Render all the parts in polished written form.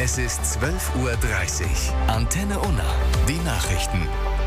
Es ist 12:30 Uhr. Antenne Unna. Die Nachrichten.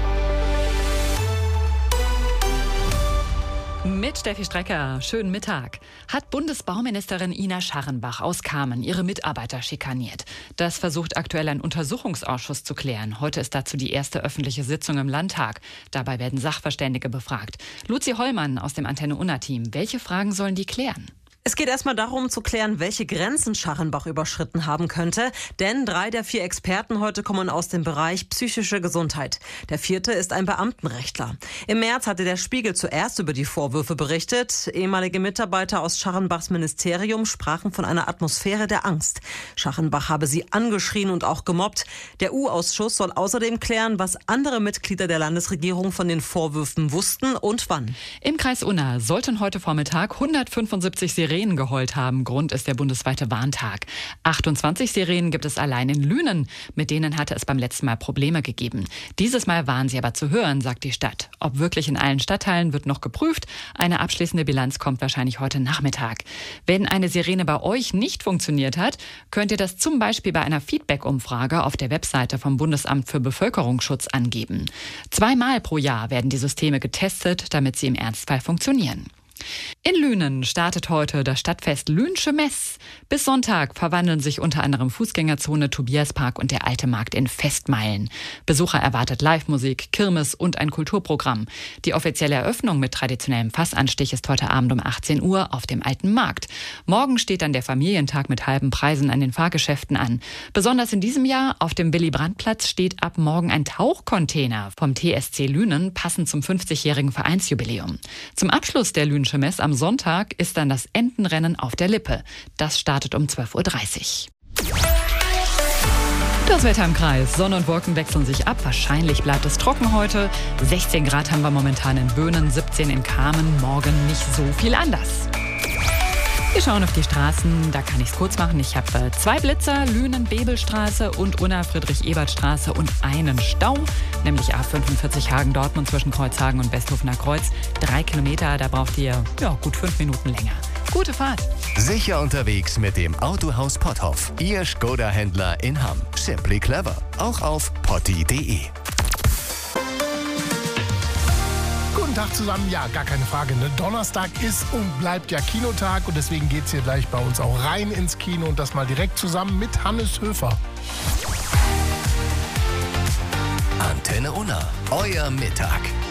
Mit Steffi Strecker, schönen Mittag. Hat Bundesbauministerin Ina Scharrenbach aus Kamen ihre Mitarbeiter schikaniert? Das versucht aktuell ein Untersuchungsausschuss zu klären. Heute ist dazu die erste öffentliche Sitzung im Landtag. Dabei werden Sachverständige befragt. Luzi Hollmann aus dem Antenne Unna-Team. Welche Fragen sollen die klären? Es geht erstmal darum zu klären, welche Grenzen Scharrenbach überschritten haben könnte. Denn 3 der 4 Experten heute kommen aus dem Bereich psychische Gesundheit. Der 4. ist ein Beamtenrechtler. Im März hatte der Spiegel zuerst über die Vorwürfe berichtet. Ehemalige Mitarbeiter aus Scharrenbachs Ministerium sprachen von einer Atmosphäre der Angst. Scharrenbach habe sie angeschrien und auch gemobbt. Der U-Ausschuss soll außerdem klären, was andere Mitglieder der Landesregierung von den Vorwürfen wussten und wann. Im Kreis Unna sollten heute Vormittag 175 Sirenen geheult haben. Grund ist der bundesweite Warntag. 28 Sirenen gibt es allein in Lünen. Mit denen hatte es beim letzten Mal Probleme gegeben. Dieses Mal waren sie aber zu hören, sagt die Stadt. Ob wirklich in allen Stadtteilen, wird noch geprüft. Eine abschließende Bilanz kommt wahrscheinlich heute Nachmittag. Wenn eine Sirene bei euch nicht funktioniert hat, könnt ihr das zum Beispiel bei einer Feedback-Umfrage auf der Webseite vom Bundesamt für Bevölkerungsschutz angeben. 2-mal pro Jahr werden die Systeme getestet, damit sie im Ernstfall funktionieren. In Lünen startet heute das Stadtfest Lünsche Mess. Bis Sonntag verwandeln sich unter anderem Fußgängerzone, Tobiaspark und der Alte Markt in Festmeilen. Besucher erwartet Live-Musik, Kirmes und ein Kulturprogramm. Die offizielle Eröffnung mit traditionellem Fassanstich ist heute Abend um 18 Uhr auf dem Alten Markt. Morgen steht dann der Familientag mit halben Preisen an den Fahrgeschäften an. Besonders in diesem Jahr auf dem Willy-Brandt-Platz steht ab morgen ein Tauchcontainer vom TSC Lünen, passend zum 50-jährigen Vereinsjubiläum. Zum Abschluss der Lünsche Mess am Sonntag ist dann das Entenrennen auf der Lippe. Das startet um 12:30 Uhr. Das Wetter im Kreis. Sonne und Wolken wechseln sich ab. Wahrscheinlich bleibt es trocken heute. 16 Grad haben wir momentan in Böhnen, 17 in Kamen. Morgen nicht so viel anders. Wir schauen auf die Straßen, da kann ich es kurz machen. Ich habe 2 Blitzer, Lünen-Bebelstraße und Unna-Friedrich-Ebert-Straße und einen Stau, nämlich A45 Hagen-Dortmund zwischen Kreuzhagen und Westhofener Kreuz. 3 Kilometer, da braucht ihr gut 5 Minuten länger. Gute Fahrt. Sicher unterwegs mit dem Autohaus Potthoff. Ihr Skoda-Händler in Hamm. Simply clever. Auch auf potti.de. Guten Tag zusammen, ja, gar keine Frage. Ne? Donnerstag ist und bleibt ja Kinotag und deswegen geht es hier gleich bei uns auch rein ins Kino und das mal direkt zusammen mit Hannes Höfer. Antenne Unna, euer Mittag.